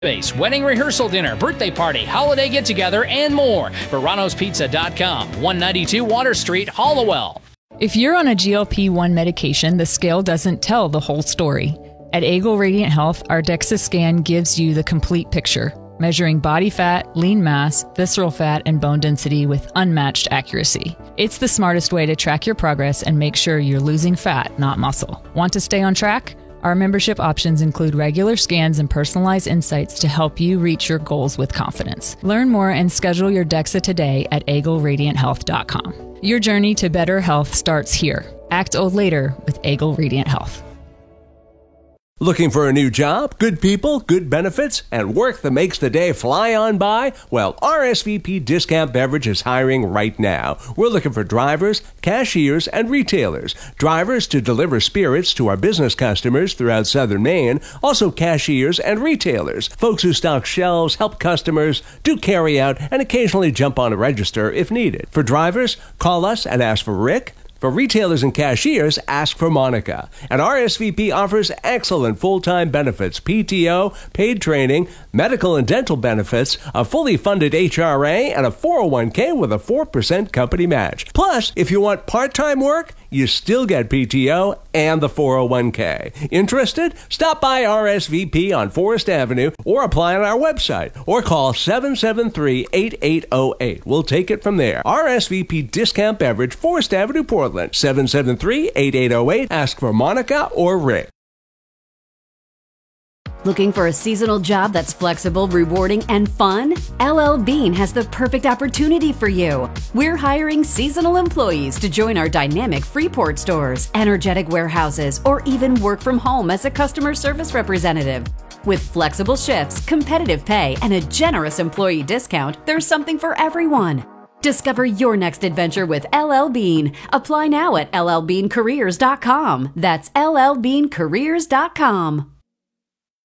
Base, wedding rehearsal dinner, birthday party, holiday get-together, and more. Verano'sPizza.com, 192 Water Street, Hallowell. If you're on a GLP-1 medication, the scale doesn't tell the whole story. At Eagle Radiant Health, our DEXA scan gives you the complete picture, measuring body fat, lean mass, visceral fat, and bone density with unmatched accuracy. It's the smartest way to track your progress and make sure you're losing fat, not muscle. Want to stay on track? Our membership options include regular scans and personalized insights to help you reach your goals with confidence. Learn more and schedule your DEXA today at EagleRadiantHealth.com. Your journey to better health starts here. Act old later with Eagle Radiant Health. Looking for a new job, good people, good benefits, and work that makes the day fly on by? Well, RSVP Discount Beverage is hiring right now. We're looking for drivers, cashiers, and retailers. Drivers to deliver spirits to our business customers throughout southern Maine. Also cashiers and retailers. Folks who stock shelves, help customers, do carry out, and occasionally jump on a register if needed. For drivers, call us and ask for Rick. For retailers and cashiers, ask for Monica. And RSVP offers excellent full-time benefits, PTO, paid training, medical and dental benefits, a fully funded HRA, and a 401k with a 4% company match. Plus, if you want part-time work, you still get PTO and the 401k. Interested? Stop by RSVP on Forest Avenue or apply on our website or call 773-8808. We'll take it from there. RSVP Discount Beverage, Forest Avenue, Portland. 773-8808. Ask for Monica or Rick. Looking for a seasonal job that's flexible, rewarding, and fun? LL Bean has the perfect opportunity for you. We're hiring seasonal employees to join our dynamic Freeport stores, energetic warehouses, or even work from home as a customer service representative. With flexible shifts, competitive pay, and a generous employee discount, there's something for everyone. Discover your next adventure with LL Bean. Apply now at llbeancareers.com. That's llbeancareers.com.